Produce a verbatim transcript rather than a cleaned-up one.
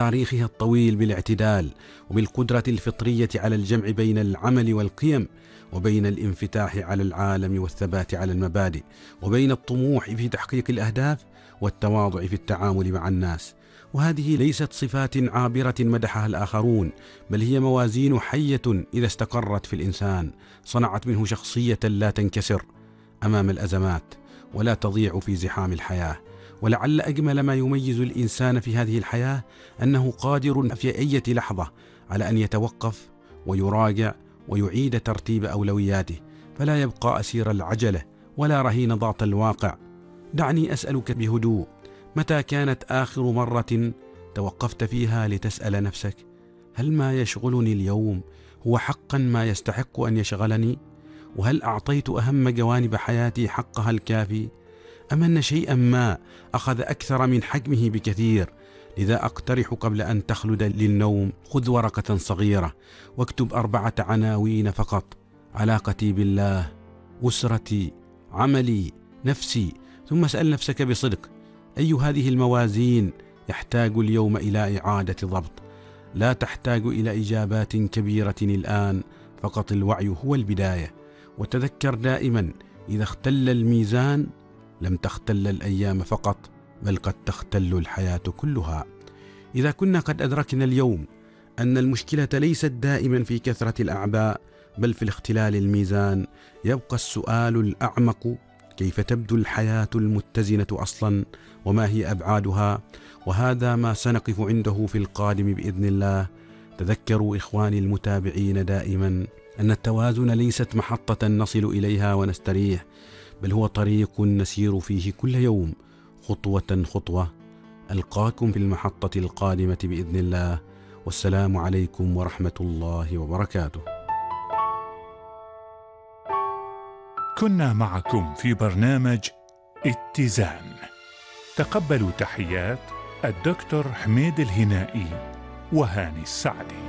تاريخها الطويل بالاعتدال وبالقدرة الفطرية على الجمع بين العمل والقيم، وبين الانفتاح على العالم والثبات على المبادئ، وبين الطموح في تحقيق الأهداف والتواضع في التعامل مع الناس. وهذه ليست صفات عابرة مدحها الآخرون، بل هي موازين حية إذا استقرت في الإنسان صنعت منه شخصية لا تنكسر أمام الأزمات ولا تضيع في زحام الحياة. ولعل أجمل ما يميز الإنسان في هذه الحياة أنه قادر في أي لحظة على أن يتوقف ويراجع ويعيد ترتيب أولوياته، فلا يبقى أسير العجلة ولا رهين ضغط الواقع. دعني أسألك بهدوء، متى كانت آخر مرة توقفت فيها لتسأل نفسك: هل ما يشغلني اليوم هو حقا ما يستحق أن يشغلني؟ وهل أعطيت أهم جوانب حياتي حقها الكافي؟ أم أن شيئا ما أخذ أكثر من حجمه بكثير؟ لذا أقترح قبل أن تخلد للنوم خذ ورقة صغيرة واكتب أربعة عناوين فقط: علاقتي بالله، أسرتي، عملي، نفسي. ثم اسأل نفسك بصدق: أي هذه الموازين يحتاج اليوم إلى إعادة ضبط؟ لا تحتاج إلى إجابات كبيرة الآن، فقط الوعي هو البداية. وتذكر دائما: إذا اختل الميزان لم تختل الأيام فقط، بل قد تختل الحياة كلها. إذا كنا قد أدركنا اليوم أن المشكلة ليست دائما في كثرة الأعباء بل في الاختلال الميزان، يبقى السؤال الأعمق: كيف تبدو الحياة المتزنة أصلا؟ وما هي أبعادها؟ وهذا ما سنقف عنده في القادم بإذن الله. تذكروا إخواني المتابعين دائما أن التوازن ليست محطة نصل إليها ونستريح، بل هو طريق نسير فيه كل يوم خطوة خطوة. ألقاكم في المحطة القادمة بإذن الله، والسلام عليكم ورحمة الله وبركاته. كنا معكم في برنامج اتزان. تقبلوا تحيات الدكتور حميد الهنائي وهاني السعدي.